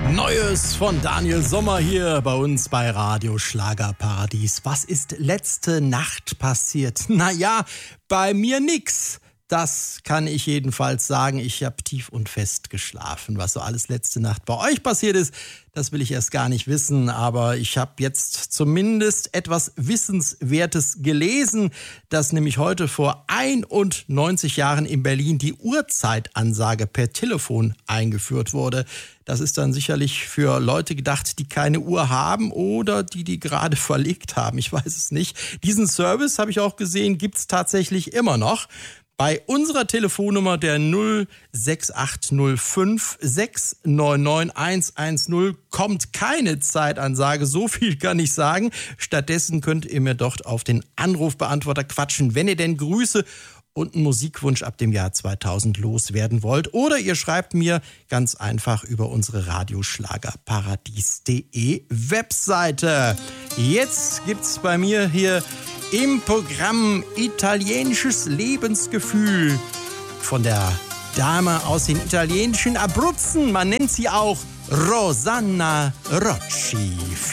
Neues von Daniel Sommer hier bei uns bei Radio Schlagerparadies. Was ist letzte Nacht passiert? Naja, bei mir nix. Das kann ich jedenfalls sagen. Ich habe tief und fest geschlafen. Was so alles letzte Nacht bei euch passiert ist, das will ich erst gar nicht wissen. Aber ich habe jetzt zumindest etwas Wissenswertes gelesen, dass nämlich heute vor 91 Jahren in Berlin die Uhrzeitansage per Telefon eingeführt wurde. Das ist dann sicherlich für Leute gedacht, die keine Uhr haben oder die gerade verlegt haben. Ich weiß es nicht. Diesen Service, habe ich auch gesehen, gibt es tatsächlich immer noch. Bei unserer Telefonnummer der 06805 699 110 kommt keine Zeitansage, so viel kann ich sagen. Stattdessen könnt ihr mir dort auf den Anrufbeantworter quatschen, wenn ihr denn Grüße und einen Musikwunsch ab dem Jahr 2000 loswerden wollt. Oder ihr schreibt mir ganz einfach über unsere radioschlagerparadies.de Webseite. Jetzt gibt's bei mir hier im Programm italienisches Lebensgefühl von der Dame aus den italienischen Abruzzen. Man nennt sie auch Rosanna Rocci.